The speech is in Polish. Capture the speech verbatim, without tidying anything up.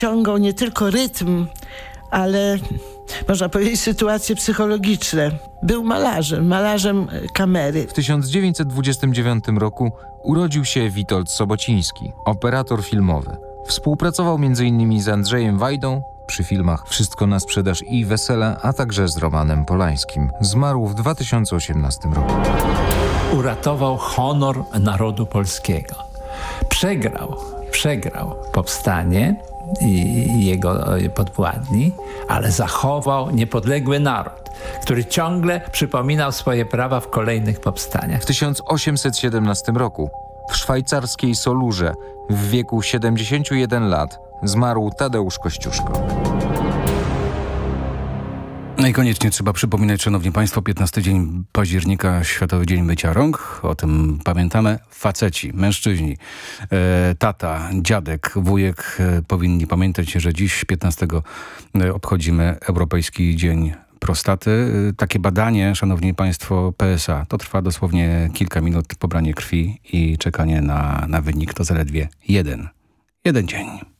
ciągał nie tylko rytm, ale można powiedzieć sytuacje psychologiczne. Był malarzem, malarzem kamery. W tysiąc dziewięćset dwudziestym dziewiątym roku urodził się Witold Sobociński, operator filmowy. Współpracował między innymi z Andrzejem Wajdą przy filmach Wszystko na sprzedaż i Wesele, a także z Romanem Polańskim. Zmarł w dwa tysiące osiemnastym roku. Uratował honor narodu polskiego. Przegrał, przegrał powstanie i jego podwładni, ale zachował niepodległy naród, który ciągle przypominał swoje prawa w kolejnych powstaniach. W tysiąc osiemset siedemnastym roku w szwajcarskiej Solurze w wieku siedemdziesięciu jeden lat zmarł Tadeusz Kościuszko. No i koniecznie trzeba przypominać, szanowni państwo, piętnasty dzień października, Światowy Dzień Mycia Rąk. O tym pamiętamy. Faceci, mężczyźni, e, tata, dziadek, wujek e, powinni pamiętać, że dziś piętnastego obchodzimy Europejski Dzień Prostaty. E, takie badanie, szanowni państwo, P S A, to trwa dosłownie kilka minut, pobranie krwi i czekanie na, na wynik to zaledwie jeden. Jeden dzień.